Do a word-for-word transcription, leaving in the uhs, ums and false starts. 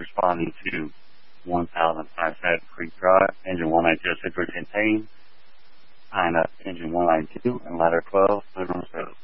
responding to one thousand five Sad Creek Drive, engine one ninety, Citrus Contain, tying up engine one ninety-two, and ladder twelve, Living Road.